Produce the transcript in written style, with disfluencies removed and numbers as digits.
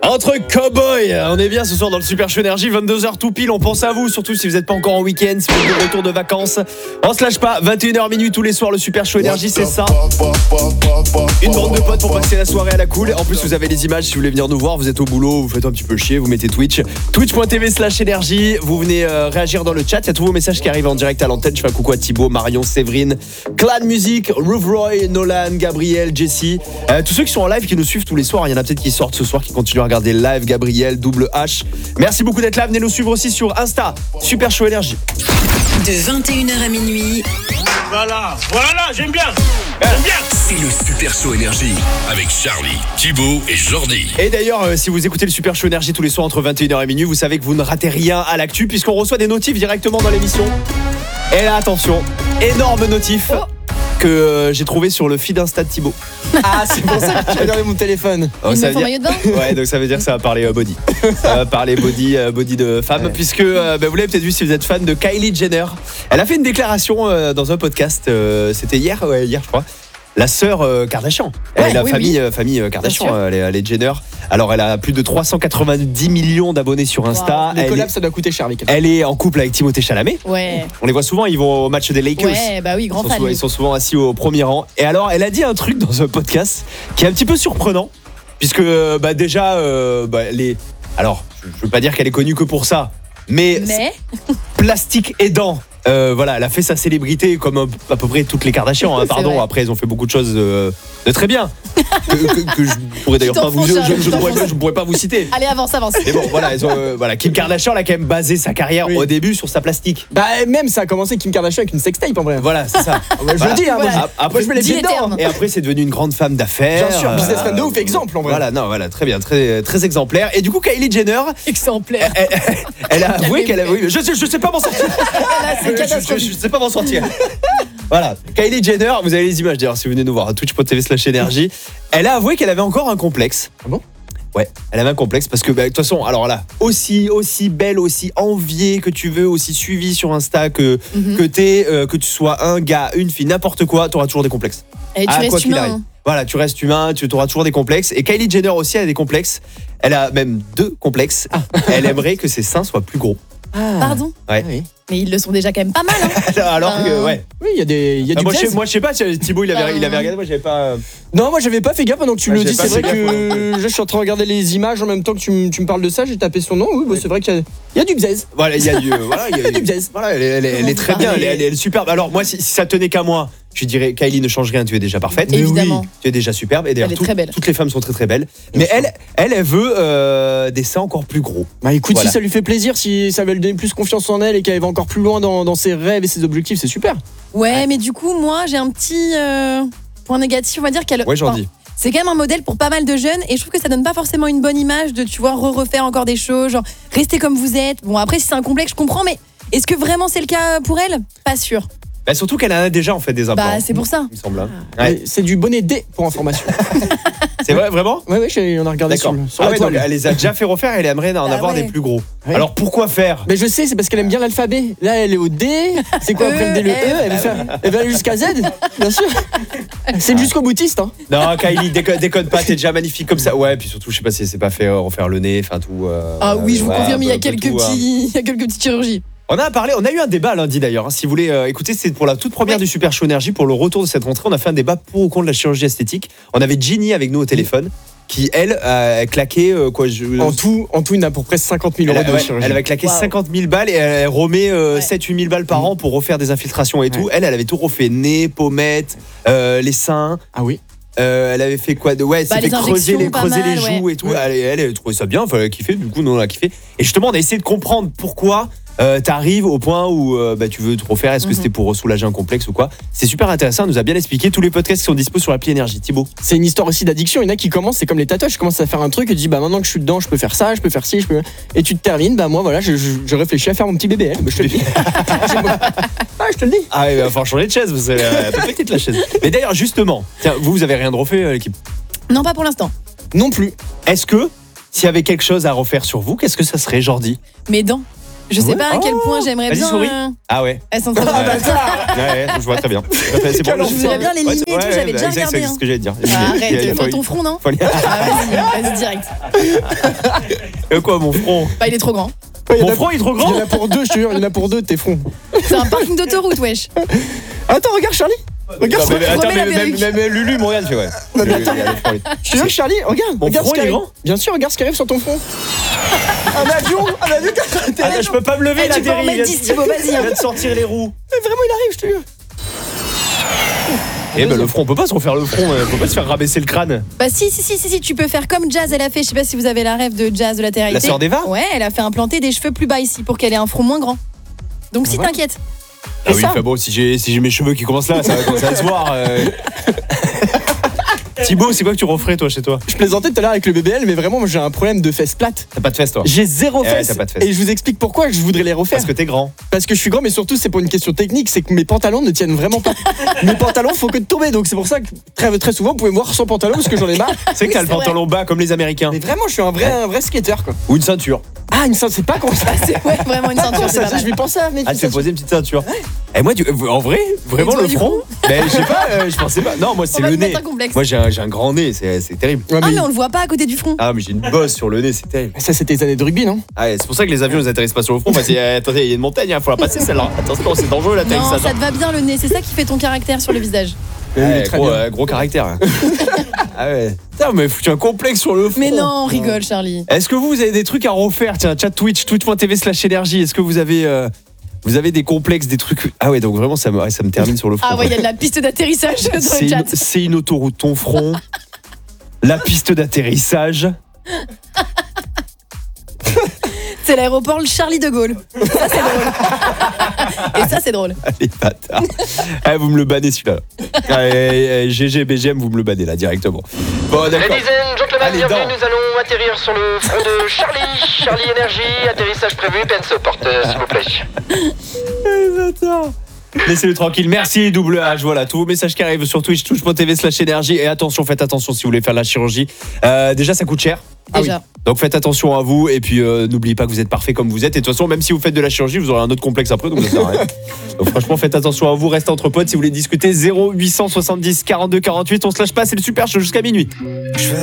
Entre cowboys, on est bien ce soir dans le Super Show Énergie, 22h tout pile, on pense à vous, surtout si vous n'êtes pas encore en week-end, si vous êtes de retour de vacances. On se lâche pas, 21h minuit tous les soirs, le Super Show Énergie, c'est ça. Une bande de potes pour passer la soirée à la cool. En plus vous avez les images si vous voulez venir nous voir, vous êtes au boulot, vous faites un petit peu chier, vous mettez twitch.tv/énergie, vous venez réagir dans le chat, il y a tous vos messages qui arrivent en direct à l'antenne. Je fais un coucou à Thibaut, Marion, Séverine, Clan Music, Rouvroy, Nolan, Gabriel, Jessie, tous ceux qui sont en live, qui nous suivent tous les soirs. Il y en a peut-être qui sortent ce soir, qui continuent à regarder le live. Gabriel, double H, merci beaucoup d'être là. Venez nous suivre aussi sur Insta, Super Show Énergie. De 21h à minuit. Voilà, j'aime bien. C'est le Super Show Énergie avec Charlie, Thibaut et Jordi. Et d'ailleurs, si vous écoutez le Super Show Énergie tous les soirs entre 21h et minuit, vous savez que vous ne ratez rien à l'actu puisqu'on reçoit des notifs directement dans l'émission. Et là, attention, énorme notif que j'ai trouvé sur le feed Insta de Thibaut. Ah, c'est pour ça que j'ai regardé mon téléphone. Oh, ça veut dire... maillot de bain. Ouais, donc ça veut dire que ça va parler body. Ça va parler body de femme, ouais. Puisque vous l'avez peut-être vu si vous êtes fan de Kylie Jenner. Elle a fait une déclaration dans un podcast, c'était hier je crois. La sœur Kardashian. Elle est la famille Kardashian, elle est Jenner. Alors elle a plus de 390 millions d'abonnés sur Insta. Les collabs, ça doit coûter cher. Elle est en couple avec Timothée Chalamet. Ouais. On les voit souvent, ils vont au match des Lakers. Ouais, bah oui, grand fan. Ils sont souvent assis au premier rang. Et alors elle a dit un truc dans un podcast qui est un petit peu surprenant. Puisque déjà, alors je veux pas dire qu'elle est connue que pour ça. Mais... plastique aidant. Elle a fait sa célébrité comme à peu près toutes les Kardashians. Pardon, après elles ont fait beaucoup de choses de très bien que je pourrais d'ailleurs pas vous, je pourrais pas vous citer. Allez, avance. Mais bon, Kim Kardashian a quand même basé sa carrière au début sur sa plastique. Même ça a commencé Kim Kardashian avec une sextape en vrai. Voilà, c'est ça. Je le dis, après je mets les pieds dedans. Et après c'est devenu une grande femme d'affaires. Bien sûr, businessman de ouf, exemple en vrai. Très bien, très, très exemplaire. Et du coup, Kylie Jenner, exemplaire. Elle a avoué qu'elle a. Oui, je sais pas m'en sortir. Je sais pas m'en sortir. Voilà, Kylie Jenner, vous avez les images d'ailleurs si vous venez nous voir, twitch.tv/énergie. Elle a avoué qu'elle avait encore un complexe. Ah bon ? Ouais, elle avait un complexe parce que de toute façon, alors là, aussi belle, aussi enviée que tu veux, aussi suivie sur Insta que t'es, que tu sois un gars, une fille, n'importe quoi, t'auras toujours des complexes. Et tu restes humain. Voilà, tu restes humain, tu auras toujours des complexes. Et Kylie Jenner aussi, elle a des complexes. Elle a même 2 complexes. Elle aimerait que ses seins soient plus gros. Pardon ? Ouais. Oui. Mais ils le sont déjà quand même pas mal. Alors que, ouais. Oui, il y a du moi, je sais pas, Thibaut, il avait regardé, moi, j'avais pas. Non, moi, j'avais pas fait gaffe pendant que tu me le dis. C'est vrai que je suis en train de regarder les images en même temps que tu me parles de ça. J'ai tapé son nom. Oui, c'est vrai qu'il y a du bzèze. Voilà, il y a du bzèze. Voilà, elle est très bien, elle est superbe. Alors, moi, si ça tenait qu'à moi, je dirais Kylie ne change rien, tu es déjà parfaite. Évidemment. Oui, tu es déjà superbe. Et d'ailleurs, elle est très belle. Toutes les femmes sont très très belles. Mais elle veut des seins encore plus gros. Bah écoute, si ça lui fait plaisir, si ça va lui donner plus confiance en elle et qu'elle va encore plus loin dans ses rêves et ses objectifs, c'est super. Ouais, mais du coup, moi, j'ai un petit point négatif, on va dire qu'elle. Ouais, j'en dis. C'est quand même un modèle pour pas mal de jeunes et je trouve que ça donne pas forcément une bonne image de, tu vois, refaire encore des choses, genre rester comme vous êtes. Bon, après, si c'est un complexe, je comprends, mais est-ce que vraiment c'est le cas pour elle ? Pas sûr. Surtout qu'elle en a déjà en fait des implants. C'est pour ça. Il me semble. Ouais. C'est du bonnet D pour information. C'est vrai, vraiment ? Oui, on a regardé sur la toile. Donc elle les a déjà fait refaire et elle aimerait en avoir des plus gros. Ouais. Alors pourquoi faire ? Mais je sais, c'est parce qu'elle aime bien l'alphabet. Là, elle est au D. C'est quoi après le D, le E ? Elle va aller jusqu'à Z, bien sûr. C'est jusqu'au boutiste. Hein. Non, Kylie, déconne pas, t'es déjà magnifique comme ça. Ouais, puis surtout, je sais pas si c'est pas fait refaire le nez, enfin tout. Oui, je vous confirme, il y a quelques petites chirurgies. On a eu un débat lundi d'ailleurs. Si vous voulez écouter, c'est pour la toute première du Super Show Énergie, pour le retour de cette rentrée. On a fait un débat pour ou contre la chirurgie esthétique. On avait Ginny avec nous au téléphone, qui elle a claqué En tout, il a pour près 50 000 euros de chirurgie. Elle avait claqué 50 000 balles et elle remet 7-8 000 balles par an pour refaire des infiltrations et tout. Elle avait tout refait, nez, pommettes, les seins. Ah oui. Elle avait fait quoi c'était creuser les joues et tout. Elle trouvait ça bien, elle a kiffé. Du coup, nous on a kiffé. Et justement, on a essayé de comprendre pourquoi t'arrives au point où tu veux te refaire. Est-ce que c'était pour soulager un complexe ou quoi ? C'est super intéressant, elle nous a bien expliqué. Tous les podcasts qui sont dispo sur l'appli Énergie. Thibaut. C'est une histoire aussi d'addiction. Il y en a qui commencent, c'est comme les tatouages. Je commence à faire un truc et tu dis maintenant que je suis dedans, je peux faire ça, je peux faire ci, et tu te termines. Moi voilà, je réfléchis à faire mon petit BBL. Je te le dis. Je te le dis. Il va falloir changer de chaise, vous savez, un peu petite la chaise. Mais d'ailleurs, justement, tiens, vous avez rien de refait l'équipe ? Non, pas pour l'instant. Non plus. Est-ce que s'il y avait quelque chose à refaire sur vous, qu'est-ce que ça serait, Jordi ? Mes dents. Je sais pas à quel point j'aimerais Vas-y, bien. souris. Ah ouais. Elles sont trop bien. Ouais, je vois très bien. C'est bon, Je voudrais bien les limer et tout, j'avais déjà regardé. C'est ce que j'allais te dire. Arrête, pas ton front, non Faut aller- Vas-y, direct. Quoi, mon front Bah, il est trop grand. Mon front, il est trop grand. Il y en a pour deux, je te jure, il y en a pour deux, tes fronts. C'est un parking d'autoroute, wesh. Attends, regarde Charlie. Regarde, Non, mais attends, remets la perruque. même Lulu, mon regarde, fait ouais. Non, mais attends. je te jure, Charlie, regarde. Mon regarde front, ce qui il est arrive. grand. Bien sûr, regarde ce qui arrive sur ton front. Un avion, Attends, je peux pas me lever, Eh, là, tu peux en mettre 10, Thibaut, vas-y. Il vient de sortir les roues. Mais vraiment, il arrive, je te jure. Eh ben le front, on peut pas se refaire le front, on peut pas se faire rabaisser le crâne. Bah si, tu peux faire comme Jazz, elle a fait, je sais pas si vous avez la rêve de Jazz de la Terre. La sœur d'Eva. Ouais, elle a fait implanter des cheveux plus bas ici pour qu'elle ait un front moins grand. Donc si t'inquiètes. Ah oui, ça. enfin bon, si j'ai mes cheveux qui commencent là, ça va commencer à se voir. Thibaut, c'est quoi que tu referais toi chez toi? Je plaisantais tout à l'heure avec le BBL, mais vraiment, moi, j'ai un problème de fesses plates. T'as pas de fesses toi? J'ai zéro Ouais, fesses. t'as pas de fesses. Et je vous explique pourquoi je voudrais les refaire. Parce que t'es grand. Parce que je suis grand, mais surtout, c'est pour une question technique. C'est que mes pantalons ne tiennent vraiment pas. Mes pantalons font que de tomber. Donc, c'est pour ça que très souvent, vous pouvez me voir sans pantalon parce que j'en ai marre. C'est que t'as le c'est vrai. pantalon bas comme les Américains. Mais vraiment, je suis un vrai skater, quoi. Ou une ceinture. Ah, une ceinture, c'est pas con ça. C'est ouais, vraiment une ceinture, c'est ça, pas mal. je vais penser à mettre Ah, une tu fais ceinture. poser une petite ceinture. Et moi, en vrai, vraiment Et toi, le du front. coup Mais je sais pas, je pensais pas. Non, moi c'est On va le te nez. mettre un complexe. Moi j'ai un grand nez, c'est terrible. Ouais, Ah mais mais on le voit pas à côté du front. Ah, mais j'ai une bosse sur le nez, c'est terrible. ça, c'était les années de rugby, non? Ah, ouais, c'est pour ça que les avions ils atterrissent pas sur le front. Parce que, attendez, il y a une montagne, faut la passer celle-là. Attention, c'est dangereux Non, l'atterrissage. ça te va bien le nez, c'est ça qui fait ton caractère sur le visage. Ouais, très gros, bien. gros caractère. Ah ouais. Putain, mais foutu un complexe sur le front. Mais non, on rigole Charlie. Est-ce que vous avez des trucs à refaire? Tiens, chat Twitch, twitch.tv/énergie. Est-ce que vous avez des complexes, des trucs? Ah ouais, donc vraiment ça me termine sur le front. Ah ouais, il y a de la piste d'atterrissage dans le chat. C'est une autoroute, ton front. La piste d'atterrissage. C'est l'aéroport le Charlie de Gaulle. Ça c'est drôle. Et ça c'est drôle. Allez, bâtard. Ah, vous me le bannez celui-là. Allez, GG, BGM, vous me le bannez là directement. Bon, d'accord. Ladies and gentlemen, Allez, bienvenue, dans. nous allons atterrir sur le front de Charlie Énergie, atterrissage prévu, PNC aux portes, s'il vous plaît. Laissez-le tranquille. Merci, double H. Voilà, tous vos messages qui arrivent sur Twitch, twitch.tv/énergie. Et attention, faites attention si vous voulez faire la chirurgie. Déjà, ça coûte cher. Déjà. Donc faites attention à vous. Et puis, n'oubliez pas que vous êtes parfait comme vous êtes. Et de toute façon, même si vous faites de la chirurgie, vous aurez un autre complexe après. Donc ça sert à rien. Donc franchement, faites attention à vous. Restez entre potes si vous voulez discuter. 0870 42 48. On se lâche pas, c'est le super show jusqu'à minuit.